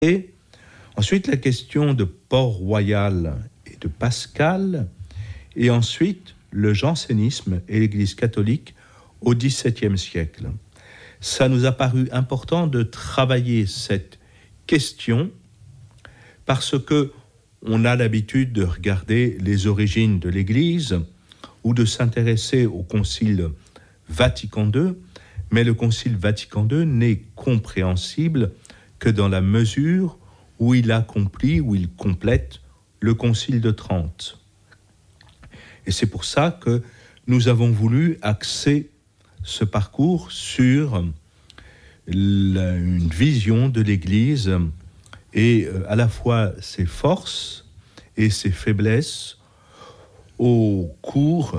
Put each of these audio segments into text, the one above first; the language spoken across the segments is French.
Et ensuite, la question de Port-Royal et de Pascal, et ensuite le jansénisme et l'Église catholique au XVIIe siècle. Ça nous a paru important de travailler cette question parce que on a l'habitude de regarder les origines de l'Église ou de s'intéresser au Concile Vatican II, mais le Concile Vatican II n'est compréhensible que dans la mesure où il accomplit, où il complète le Concile de Trente. Et c'est pour ça que nous avons voulu axer ce parcours sur une vision de l'Église et à la fois ses forces et ses faiblesses au cours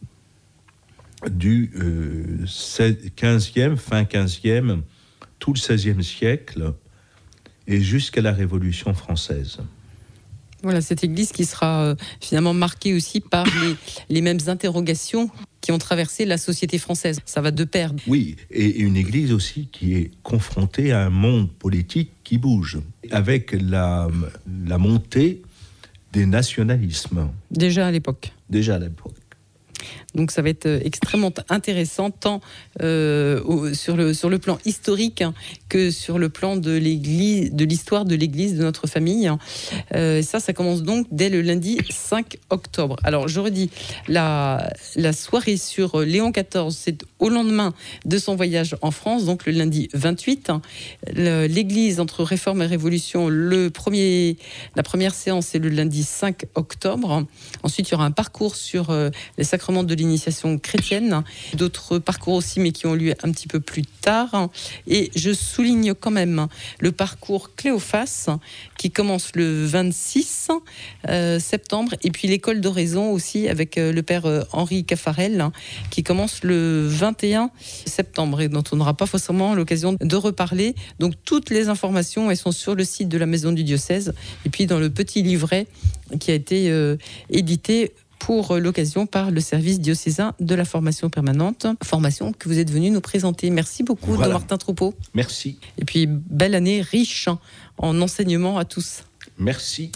du 15e, fin 15e, tout le 16e siècle et jusqu'à la Révolution française. Voilà, cette église qui sera finalement marquée aussi par les mêmes interrogations qui ont traversé la société française. Ça va de pair. Oui, et une église aussi qui est confrontée à un monde politique qui bouge, avec la montée des nationalismes. Déjà à l'époque. Donc ça va être extrêmement intéressant tant sur le plan historique que sur le plan de l'Église, de l'histoire de l'Église, de notre famille. Ça commence donc dès le lundi 5 octobre. Alors je redis, la soirée sur Léon XIV, c'est au lendemain de son voyage en France, donc le lundi 28. L'Église entre Réforme et Révolution, la première séance, c'est le lundi 5 octobre. Ensuite, il y aura un parcours sur les sacrements de l'initiation chrétienne, d'autres parcours aussi, mais qui ont lieu un petit peu plus tard. Et je souligne quand même le parcours Cléophas, qui commence le 26 septembre, et puis l'école d'oraison aussi, avec le père Henri Caffarel, qui commence le 21 septembre, et dont on n'aura pas forcément l'occasion de reparler. Donc toutes les informations, elles sont sur le site de la Maison du Diocèse, et puis dans le petit livret qui a été édité pour l'occasion par le service diocésain de la formation permanente, formation que vous êtes venu nous présenter. Merci beaucoup, Don Martin Troupeau. Merci. Et puis, belle année riche en enseignements à tous. Merci.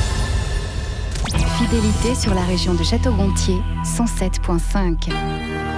Fidélité sur la région de Château-Gontier, 107.5.